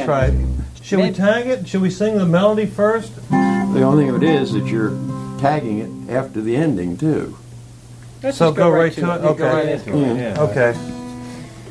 right. Should we tag it? Should we sing the melody first? The only thing of it is that you're tagging it after the ending too. So go right to it? Go right Okay. into it. Yeah. Okay.